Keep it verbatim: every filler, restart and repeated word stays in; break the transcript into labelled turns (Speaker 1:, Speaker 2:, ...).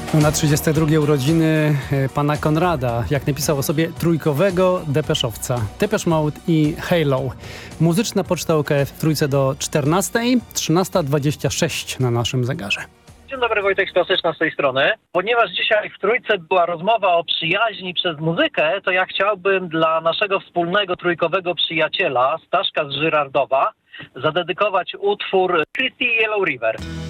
Speaker 1: Na trzydzieste drugie urodziny pana Konrada, jak napisał o sobie, trójkowego depeszowca. Depeche Mode i Halo. Muzyczna poczta U K F w trójce do czternastej, trzynasta dwadzieścia sześć na naszym zegarze.
Speaker 2: Dzień dobry, Wojtek Klasyczna z tej strony. Ponieważ dzisiaj w trójce była rozmowa o przyjaźni przez muzykę, to ja chciałbym dla naszego wspólnego trójkowego przyjaciela, Staszka z Żyrardowa, zadedykować utwór Christy Yellow River.